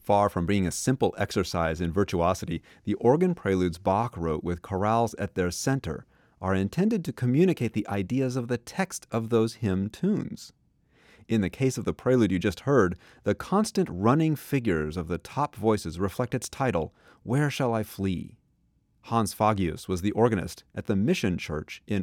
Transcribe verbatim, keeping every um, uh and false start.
Far from being a simple exercise in virtuosity, the organ preludes Bach wrote with chorales at their center are intended to communicate the ideas of the text of those hymn tunes. In the case of the prelude you just heard, the constant running figures of the top voices reflect its title, Where Shall I Flee? Hans Fagius was the organist at the Mission Church in